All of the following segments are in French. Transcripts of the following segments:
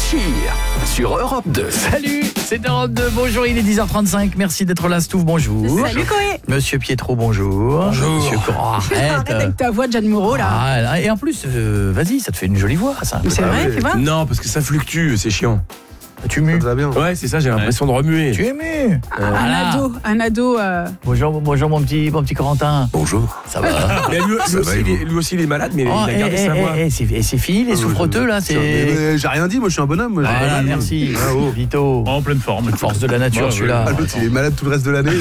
Réfléchir sur Europe 2. Salut, c'est Europe 2. Bonjour, il est 10h35. Merci d'être là, Stouff. Bonjour. Salut Coé. Monsieur Pietro, bonjour. Bonjour. Monsieur Coran, Arrête avec ta voix de Jeanne Moreau là. Ah, et en plus, vas-y, ça te fait une jolie voix, ça. C'est vrai, tu vois. Non, parce que ça fluctue, c'est chiant. Tu mues. Ça va bien. Ouais, c'est ça, j'ai l'impression de remuer. Tu es mu. Un ado. Bonjour mon petit Corentin. Bonjour. Ça va. Mais lui aussi, il est malade, mais il a gardé sa voix. C'est fini les souffreteux là, c'est. J'ai rien dit, moi je suis un bonhomme. Moi, Voilà, merci. Vito. En pleine forme. Force de la nature, celui-là. Ah, l'autre, il est malade tout le reste de l'année.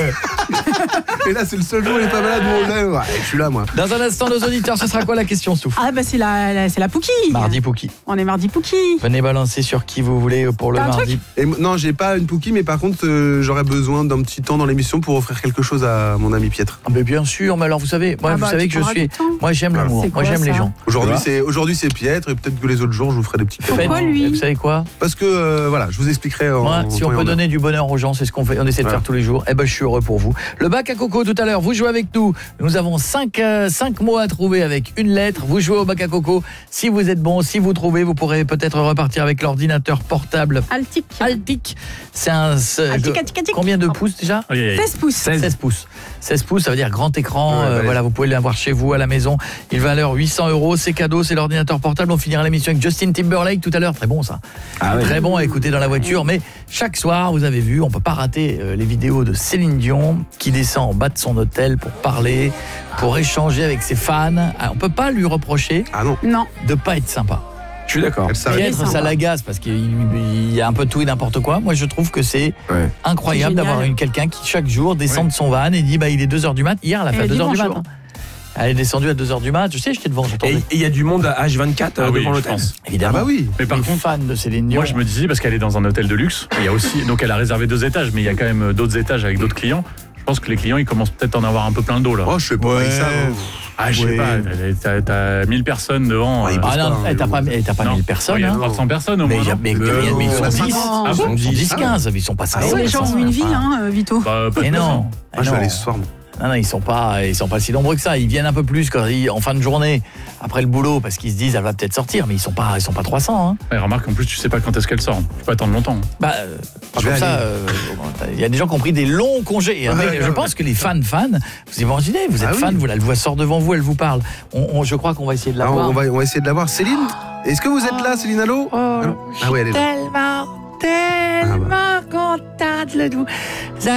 Et là, c'est le seul jour où il est pas malade. Bon, là, ouais, je suis là, moi. Dans un instant, nos auditeurs, ce sera quoi la question, Stouff? Ah bah c'est la Pouki. Mardi Pouki. On est mardi Pouki. Venez balancer sur qui vous voulez pour le T'as un mardi. Et, non, j'ai pas une Pouki, mais par contre, j'aurais besoin d'un petit temps dans l'émission pour offrir quelque chose à mon ami Pietre. Ah, mais bien sûr, mais alors vous savez, moi vous savez que je suis. Moi j'aime l'amour, C'est moi quoi, j'aime les ça gens. Aujourd'hui c'est Pietre, et peut-être que les autres jours, je vous ferai des petits cadeaux. Pourquoi lui Vous savez quoi? Parce que, voilà, je vous expliquerai Moi, si on peut donner du bonheur aux gens, c'est ce qu'on fait, on essaie de faire tous les jours. Eh ben, je suis heureux pour vous. Le bac à coco tout à l'heure, vous jouez avec nous. Nous avons 5 mots à trouver avec une lettre. Vous jouez au bac à coco. Si vous êtes bon, si vous trouvez, vous pourrez peut-être repartir avec l'ordinateur portable Altic. C'est un Altic. combien de pouces déjà? 16 pouces. 16 pouces. 16 pouces, ça veut dire grand écran. Voilà, vous pouvez l'avoir chez vous à la maison. Il va à l'heure 800 €. C'est cadeau, c'est l'ordinateur portable. On finira l'émission avec Justin Timberlake tout à l'heure. Très bon ça. Très bon à écouter dans la voiture. Mais chaque soir, vous avez vu, on peut pas rater les vidéos de Céline Dion qui descend en bas de son hôtel pour parler, pour échanger avec ses fans. On peut pas lui reprocher de pas être sympa. Je suis d'accord. Piètre, ça l'agace parce qu'il y a un peu tout et n'importe quoi. Moi, je trouve que c'est incroyable d'avoir quelqu'un qui, chaque jour, descend de son van et dit il est 2h du mat. Hier, elle a fait à 2h du mat. Elle est descendue à 2h du mat. Je sais, j'étais devant. Et il y a du monde à H24 devant l'hôtel. Évidemment. Ah bah oui. Mais par contre, fan de Céline Dion. moi je me disais, parce qu'elle est dans un hôtel de luxe, il y a aussi, donc elle a réservé 2 étages, mais il y a quand même d'autres étages avec d'autres clients. Je pense que les clients, ils commencent peut-être à en avoir un peu plein le dos là. Oh, je sais pas avec ça. Ah, je sais pas, t'as 1000 personnes devant. Ah non, t'as pas 1000 personnes. Il y a 300 personnes au moins. Mais ils sont 10. Ah Ils sont 10, 15. Ils sont pas 500. Les gens ont une vie, Vito. Mais non. Je vais aller ce soir. Non, ils sont pas si nombreux que ça. Ils viennent un peu plus en fin de journée, après le boulot, parce qu'ils se disent elle va peut-être sortir, mais ils sont pas 300. Remarque, en plus, tu sais pas quand est-ce qu'elle sort. Tu peux attendre longtemps. Je trouve ça. Il y a des gens qui ont pris des longs congés. Je pense que les fans, vous imaginez, vous êtes fan, elle vous sort devant vous, elle vous parle. Je crois qu'on va essayer de la voir. On va essayer de la voir. Céline, est-ce que vous êtes là, Céline? Allô? Ah oui, elle est là. Tellement contente de vous